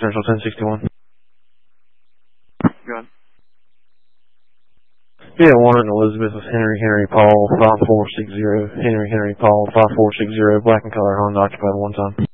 Central 1061. Go ahead. Yeah, Warren Elizabeth with Henry Paul 5460. Henry Paul 5460, black and color, Honda occupied one time.